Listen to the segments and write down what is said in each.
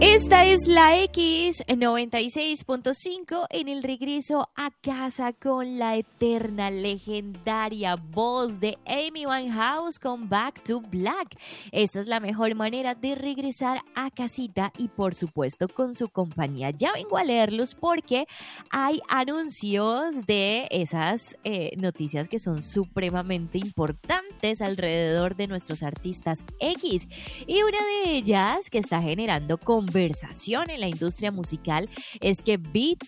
Esta es la X96.5 en el regreso a casa con la eterna, legendaria voz de Amy Winehouse con Back to Black. Esta es la mejor manera de regresar a casita y por supuesto con su compañía. Ya vengo a leerlos porque hay anuncios de esas noticias que son supremamente importantes alrededor de nuestros artistas X. Y una de ellas que está generando conversación en la industria musical es que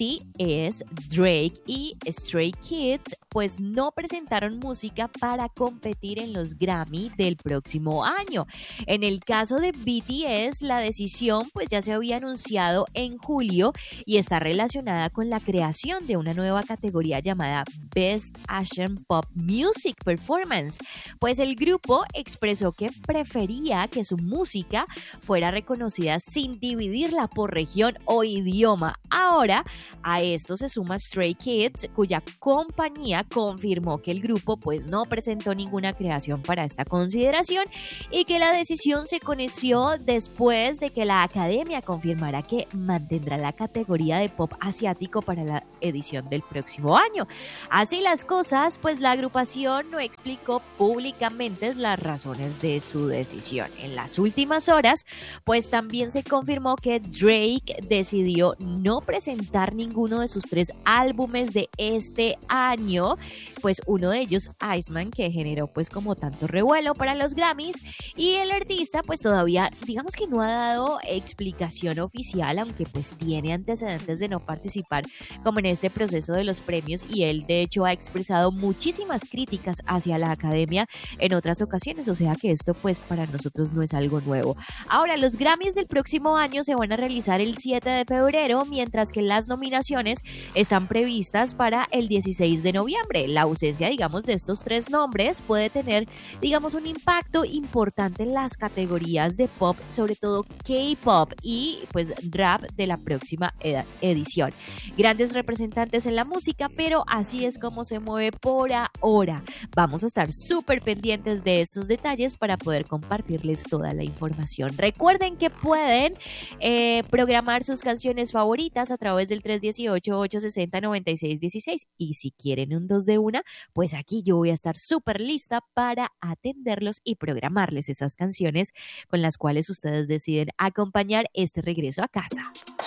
BTS, Drake y Stray Kids pues no presentaron música para competir en los Grammy del próximo año. En el caso de BTS, la decisión pues ya se había anunciado en julio y está relacionada con la creación de una nueva categoría llamada Best Asian Pop Music Performance. Pues el grupo expresó que prefería que su música fuera reconocida sin dividirla por región o idioma. Ahora, a esto se suma Stray Kids, cuya compañía confirmó que el grupo pues no presentó ninguna creación para esta consideración y que la decisión se conoció después de que la academia confirmara que mantendrá la categoría de pop asiático para la edición del próximo año. Así las cosas, pues la agrupación no explicó públicamente las razones de su decisión. En las últimas horas, pues también se confirmó que Drake decidió no presentar ninguno de sus 3 álbumes de este año, pues uno de ellos, Iceman, que generó pues como tanto revuelo para los Grammys, y el artista pues todavía digamos que no ha dado explicación oficial, aunque pues tiene antecedentes de no participar como en este proceso de los premios, y él de hecho ha expresado muchísimas críticas hacia la academia en otras ocasiones, o sea que esto pues para nosotros no es algo nuevo. Ahora, los Grammys del próximo año se van a realizar el 7 de febrero, mientras que las nominaciones están previstas para el 16 de noviembre. La ausencia, digamos, de estos 3 nombres puede tener, digamos, un impacto importante en las categorías de pop, sobre todo K-pop y pues rap de la próxima edición. Grandes representantes en la música, pero así es como se mueve por ahora. Vamos a estar súper pendientes de estos detalles para poder compartirles toda la información. Recuerden que pueden programar sus canciones favoritas a través del 318-860-9616 y si quieren un 2 de una, pues aquí yo voy a estar súper lista para atenderlos y programarles esas canciones con las cuales ustedes deciden acompañar este regreso a casa.